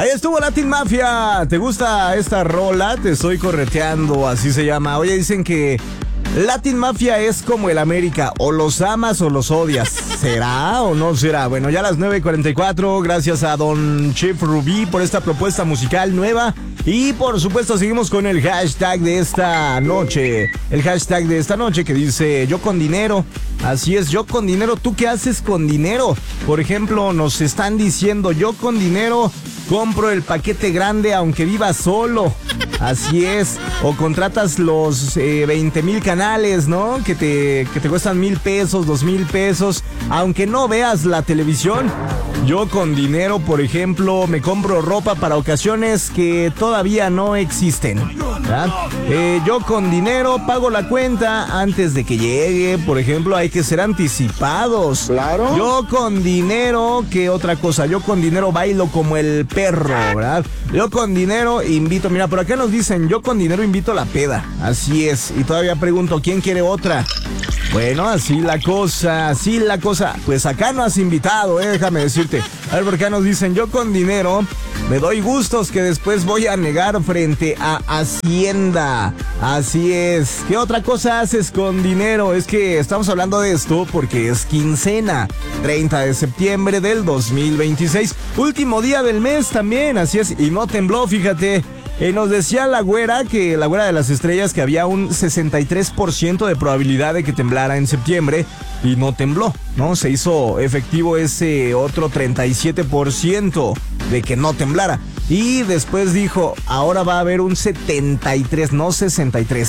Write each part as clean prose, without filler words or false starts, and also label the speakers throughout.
Speaker 1: Ahí estuvo Latin Mafia. ¿Te gusta esta rola? Te estoy correteando, así se llama. Oye, dicen que Latin Mafia es como el América, o los amas o los odias. ¿Será o no será? Bueno, ya a las 9:44, gracias a Don Chef Rubí por esta propuesta musical nueva. Y por supuesto seguimos con el hashtag de esta noche. El hashtag de esta noche que dice yo con dinero. Así es, yo con dinero. ¿Tú qué haces con dinero? Por ejemplo, nos están diciendo yo con dinero compro el paquete grande aunque viva solo. Así es. O contratas los 20,000 canales, ¿no? Que te cuestan 1,000 pesos, 2,000 pesos, aunque no veas la televisión. Yo con dinero, por ejemplo, me compro ropa para ocasiones que todavía no existen, ¿verdad? Yo con dinero pago la cuenta antes de que llegue. Por ejemplo, hay que ser anticipados.
Speaker 2: Claro.
Speaker 1: Yo con dinero, ¿qué otra cosa? Yo con dinero bailo como el perro, ¿verdad? Yo con dinero invito, mira, por acá nos dicen, yo con dinero invito la peda. Así es. Y todavía pregunto, ¿quién quiere otra? Bueno, así la cosa. Pues acá no has invitado, déjame decirte. A ver, por acá nos dicen, yo con dinero me doy gustos que después voy a negar frente a Hacienda. Así es. ¿Qué otra cosa haces con dinero? Es que estamos hablando de esto porque es quincena. 30 de septiembre del 2026. Último día del mes también, así es. Y no tembló, fíjate. Nos decía la güera de las estrellas, que había un 63% de probabilidad de que temblara en septiembre y no tembló, ¿no? Se hizo efectivo ese otro 37% de que no temblara. Y después dijo, ahora va a haber un 73, no 63,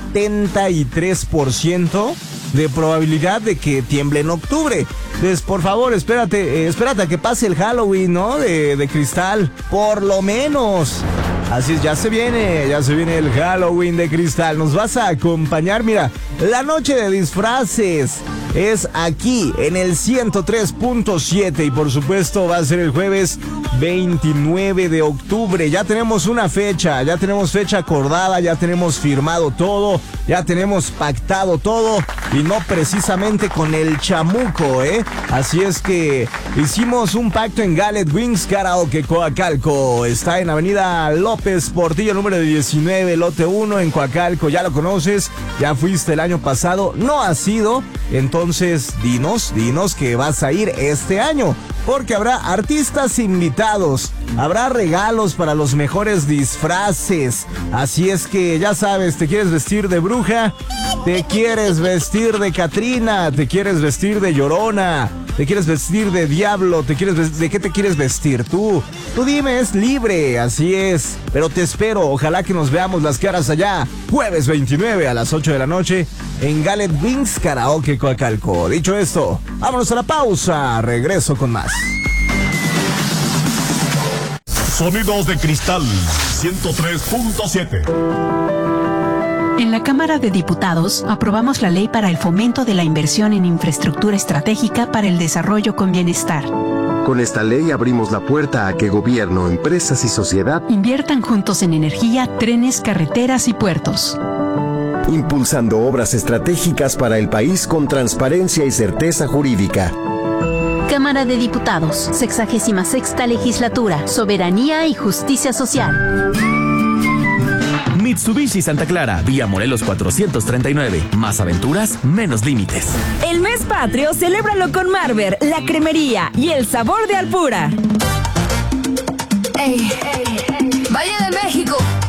Speaker 1: 73% de probabilidad de que tiemble en octubre. Entonces, por favor, espérate a que pase el Halloween, ¿no? De cristal, por lo menos. Así es, ya se viene el Halloween de cristal. Nos vas a acompañar, mira, la noche de disfraces es aquí en el 103.7 y por supuesto va a ser el jueves 29 de octubre. Ya tenemos una fecha, ya tenemos fecha acordada, ya tenemos firmado todo, ya tenemos pactado todo y no precisamente con el chamuco, ¿eh? Así es que hicimos un pacto en Gallet Wings Karaoke Coacalco. Está en Avenida López Portillo, número 19, lote 1 en Coacalco. Ya lo conoces, ya fuiste el año pasado, no has ido. Entonces, dinos que vas a ir este año, porque habrá artistas invitados, habrá regalos para los mejores disfraces. Así es que ya sabes, ¿te quieres vestir de bruja? ¿Te quieres vestir de Catrina? ¿Te quieres vestir de Llorona? ¿Te quieres vestir de diablo? ¿De qué te quieres vestir tú? Tú dime, es libre, así es. Pero te espero, ojalá que nos veamos las caras allá. Jueves 29 a las 8 de la noche en Gallet Wings Karaoke Coacalco. Dicho esto, vámonos a la pausa. Regreso con más.
Speaker 3: Sonidos de Cristal 103.7.
Speaker 4: En la Cámara de Diputados aprobamos la Ley para el Fomento de la Inversión en Infraestructura Estratégica para el Desarrollo con Bienestar.
Speaker 5: Con esta ley abrimos la puerta a que gobierno, empresas y sociedad
Speaker 4: inviertan juntos en energía, trenes, carreteras y puertos,
Speaker 5: impulsando obras estratégicas para el país con transparencia y certeza jurídica.
Speaker 6: Cámara de Diputados, 66ª Legislatura, Soberanía y Justicia Social.
Speaker 7: Mitsubishi Santa Clara, vía Morelos 439. Más aventuras, menos límites.
Speaker 8: El mes patrio, celébralo con Marber, la cremería y el sabor de Alpura.
Speaker 9: Valle de México.